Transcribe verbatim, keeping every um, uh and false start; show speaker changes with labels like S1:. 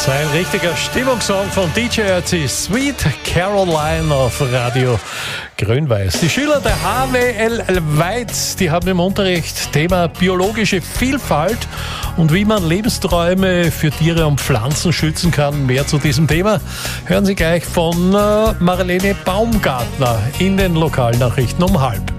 S1: Das war ein richtiger Stimmungssong von D J Ötzi, Sweet Caroline auf Radio Grün-Weiß. Die Schüler der H W L Weiz, die haben im Unterricht Thema biologische Vielfalt und wie man Lebensträume für Tiere und Pflanzen schützen kann. Mehr zu diesem Thema hören Sie gleich von Marlene Baumgartner in den Lokalnachrichten um halb.